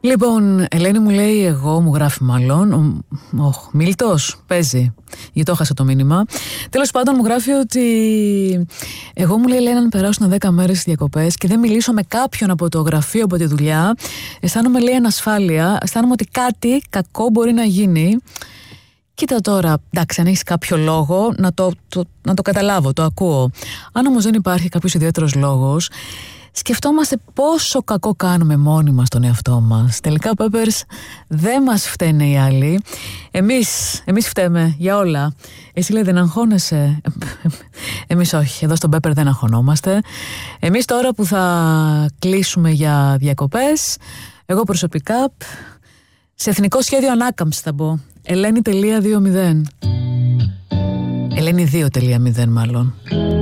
Λοιπόν, Ελένη μου λέει, εγώ μου γράφει μάλλον. Μίλτος, παίζει. Γιατί το έχασα το μήνυμα. Τέλος πάντων, μου γράφει ότι εγώ, μου λέει, Ελένη, αν περάσουν 10 μέρες διακοπές και δεν μιλήσω με κάποιον από το γραφείο, από τη δουλειά, αισθάνομαι, λέει, ανασφάλεια. Αισθάνομαι ότι κάτι κακό μπορεί να γίνει. Κοίτα τώρα, εντάξει, αν έχεις κάποιο λόγο, να το καταλάβω, το ακούω. Αν όμως δεν υπάρχει κάποιος ιδιαίτερος λόγος, σκεφτόμαστε πόσο κακό κάνουμε μόνοι μας τον εαυτό μας. Τελικά, Peppers, δεν μας φταίνε οι άλλοι. Εμείς φταίμε για όλα. Εσύ, λέει, δεν αγχώνεσαι? Εμείς όχι, εδώ στον Pepper δεν αγχωνόμαστε. Εμείς τώρα που θα κλείσουμε για διακοπές, εγώ προσωπικά σε εθνικό σχέδιο ανάκαμψη θα μπω. Ελένη.20. Ελένη 2.0 μάλλον.